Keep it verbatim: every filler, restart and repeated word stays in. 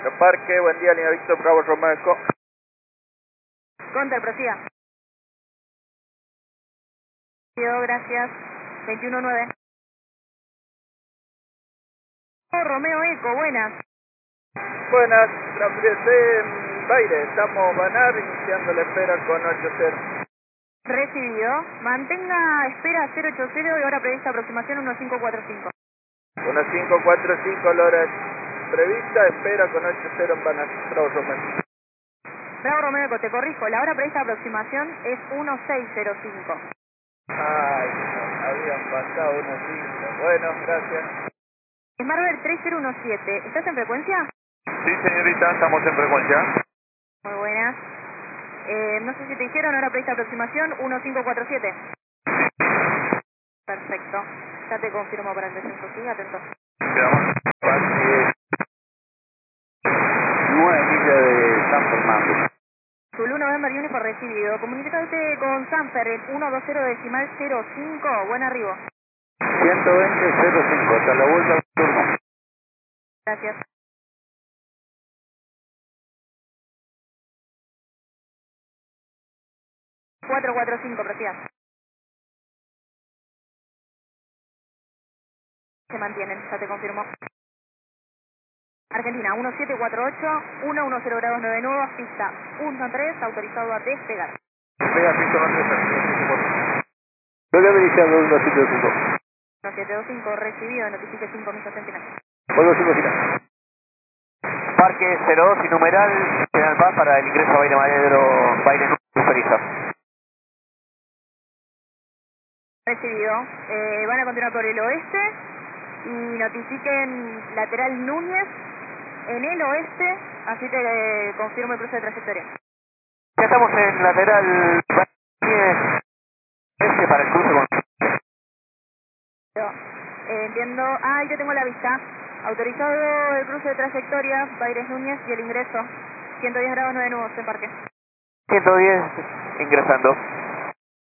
Parque, buen día, línea Víctor, Bravo, Romeo Eco. Conter, prosiga. Gracias. veintiuno nueve. Oh, Romeo Eco, buenas. Buenas, Trapriese en Baire, estamos Banar, iniciando la espera con ocho cero. Recibido. Mantenga espera cero ocho cero y hora prevista aproximación uno cinco cuatro cinco. uno cinco cuatro cinco, la hora prevista, espera con ocho cero en Banar, Bravo, Romeo. Bravo, Romeo Eco, te corrijo, la hora prevista aproximación es uno seis cero cinco. Ay, no, habían pasado unos cinco. Bueno, gracias. Marvel tres cero uno siete, ¿estás en frecuencia? Sí, señorita, estamos en frecuencia. Muy buenas. Eh, no sé si te dijeron hora prevista aproximación uno cinco cuatro siete. Perfecto. Ya te confirmo para el descenso, sí, atento. Quedamos. nueve millas de San Fernando. Zulu November Uniform recibido. Comunícate con Sanfer, el ciento veinte decimal cero cinco. Buen arribo. ciento veinte cero cinco, hasta la vuelta al turno. Gracias. cuatro cuatro cinco, prosiga. Se mantienen, ya te confirmo. Argentina, uno siete cuatro ocho, uno uno cero grados nueve nuevos, pista uno tres, autorizado a despegar. Pega cinco tres. Yo le he verificado uno siete cinco. uno siete dos cinco, recibido, notifique cinco millas centenas. uno cinco cinco. Parque cero dos y numeral, General Paz para el ingreso a Baile Maledro, Baile Núñez. Recibido. Eh, van a continuar por el oeste y notifiquen lateral Núñez en el oeste, así te eh, confirmo el cruce de trayectoria. Ya estamos en lateral Núñez, este para el cruce con... Yo, eh, entiendo. Ah, ahí te tengo la vista. Autorizado el cruce de trayectoria, Baires Núñez y el ingreso. ciento diez grados nueve nudos en parque. ciento diez ingresando.